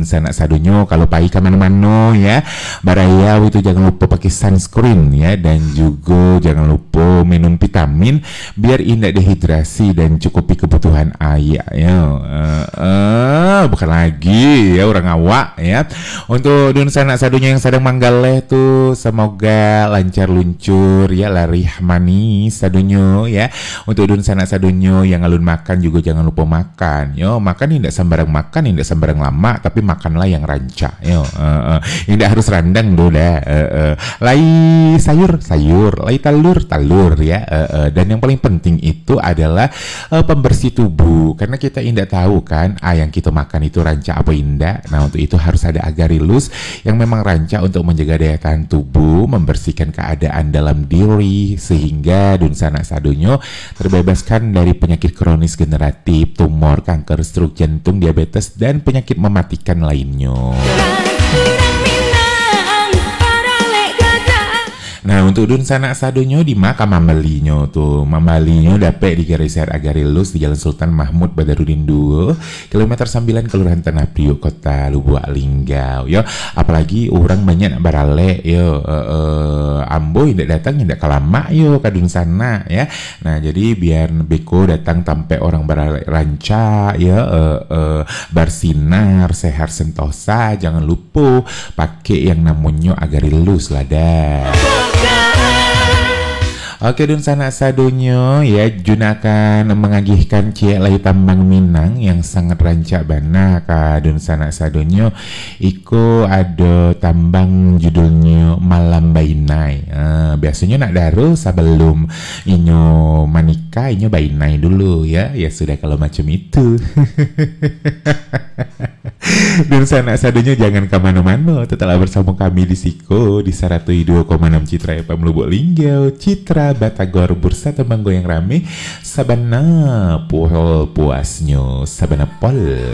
sanak sadonyo kalau pai kemana-mana ya. Baraya itu jangan lupa pakai sunscreen ya, dan juga jangan lupa minum vitamin biar indah dehidrasi dan cukupi kebutuhan air ya. Bukan lagi ya orang awak ya. Untuk dun sanak sadonyo yang sedang manggaleh tuh semoga lancar luncur ya, larih manis sadonyo ya. Untuk dun sanak sadonyo yang alun makan juga jangan lupa makan yo. Makan tidak sembarang makan, tidak sembarang lama, tapi makanlah yang rancak yo. Tidak harus randang do dah. Lai sayur, lai telur ya. Dan yang paling penting itu adalah pembersih tubuh, karena kita tidak tahu kan yang kita makan itu rancak apa indah. Nah, untuk itu harus ada agarylus yang memang rancak untuk menjaga daya tahan tubuh, membersihkan keadaan dalam diri sehingga dun sanak sadonyo terbebaskan dari penyakit kronis generatif, tumor, kanker, stroke jantung, diabetes, dan penyakit mematikan lainnya. Nah, untuk dun sanak sadonyo di makam mambalinyo tuh. Mambalinyo dapat di Gereser Agarylus di Jalan Sultan Mahmud Badarudin 2, kilometer 9, Kelurahan Tanah Priok, Kota Lubuk Linggau. Yo, apalagi orang banyak nak barale yo. Ambo tidak datang tidak kalama yo ke dun sana ya. Nah, jadi biar beko datang tampe orang barale ranca ya, bersinar, sehat sentosa. Jangan lupa pakai yang namanya Agarylus lah dah. Oke, dun sanak sadonyo ya, Jun akan mengagihkan cie lai tambang Minang yang sangat rancak bana ka dun sanak sadonyo. Iko ada tambang judulnya Malam Bainai. Biasanya nak daru sebelum inyo manika inyo bainai dulu ya. Ya sudah kalau macam itu. Dun sanak sadonyo jangan kemana-mana, tetaplah bersama kami di Siko di 102,6 Citra FM Lubuk Linggau, Citra Batagor, Bursa Tembang Goyang Rame, sabana pohol puasnya, sabana pol.